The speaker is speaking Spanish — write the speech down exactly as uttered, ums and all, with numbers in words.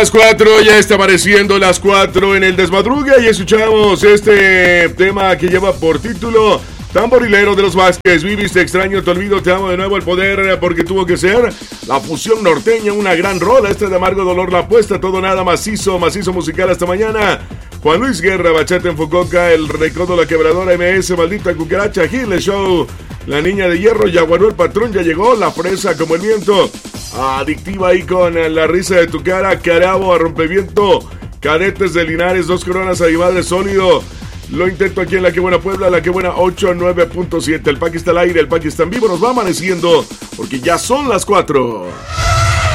Las cuatro, ya está apareciendo las cuatro en el desmadrugue y escuchamos este tema que lleva por título Tamborilero de los Vázquez. Viviste extraño, te olvido, te amo de nuevo, el poder porque tuvo que ser. La fusión norteña, una gran rola. Este de Amargo Dolor, la apuesta, todo nada macizo, macizo musical hasta mañana. Juan Luis Guerra, Bachata en Fococa, El Recodo, La Quebradora, M S, Maldita Cucaracha, Giles Show, La Niña de Hierro, Yaguaró el Patrón, ya llegó, La Fresa como el viento, Adictiva ahí con La Risa de tu Cara, Carabo, a Rompeviento, Cadetes de Linares, Dos Coronas, a mi madre sólido. Lo intento aquí en La Que Buena Puebla, La Que Buena ochenta y nueve punto siete. El Paqui está al aire, el Paqui está en vivo, nos va amaneciendo porque ya son las cuatro.